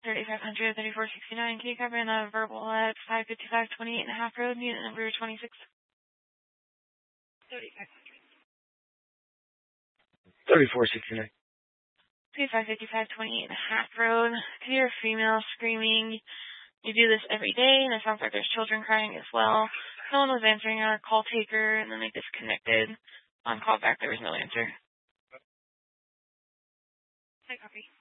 3500, 3469. Can you cover in a verbal at 555 28 and a half road, unit number 26? 3469. 555 28 and a half road. Can you hear a female screaming? You do this every day, and it sounds like there's children crying as well. No one was answering our call taker, and then they disconnected. On call back, there was no answer. I copy.